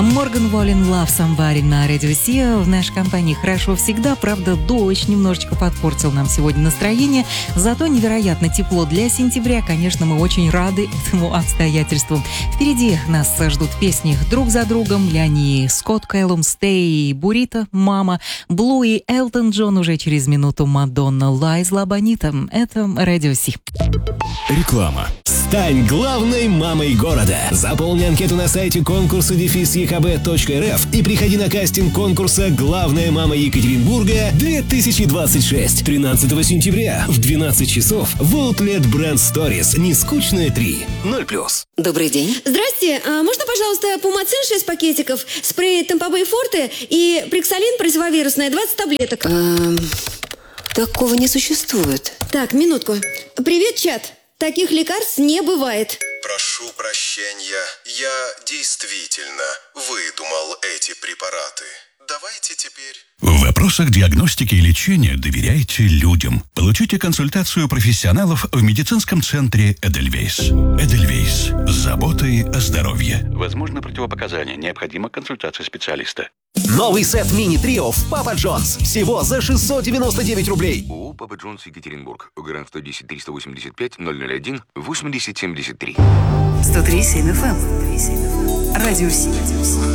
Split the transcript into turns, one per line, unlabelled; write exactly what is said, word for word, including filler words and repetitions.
Морган Воллен «Love Somebody» на Радио Си. В нашей компании хорошо всегда. Правда, дождь немножечко подпортил нам сегодня настроение. Зато невероятно тепло для сентября. Конечно, мы очень рады этому обстоятельству. Впереди нас ждут песни друг за другом. Ляни Скотт, Кэллум, Стей, Бурито, Мама, Блу и Элтон Джон. Уже через минуту Мадонна, Лайзла Бонита. Это Радио Си.
Реклама. Стань главной мамой города. Заполни анкету на сайте конкурса дефис е ка бэ точка эр эф и приходи на кастинг конкурса «Главная мама Екатеринбурга-две тысячи двадцать шесть» тринадцатого сентября в двенадцать часов в Outlet Brand Stories. Нескучная три. ноль плюс.
Добрый день.
Здрасте. А можно, пожалуйста, пумацин шесть пакетиков, спрей Тампобей Форте и Приксалин противовирусная двадцать таблеток?
Эм, такого не существует.
Так, минутку. Привет, чат. Таких лекарств не бывает.
Прошу прощения, я действительно выдумал эти препараты. Давайте теперь...
В вопросах диагностики и лечения доверяйте людям. Получите консультацию профессионалов в медицинском центре «Эдельвейс». «Эдельвейс» с заботой о здоровье. Возможно противопоказания. Необходима консультация специалиста.
Новый сет мини-трио в Папа Джонс. Всего за шестьсот девяносто девять рублей.
ООО «Папа Джонс, Екатеринбург». ОГРН сто десять триста восемьдесят пять ноль ноль один восемьдесят семьдесят три.
сто три семь эф эм. Радио Си.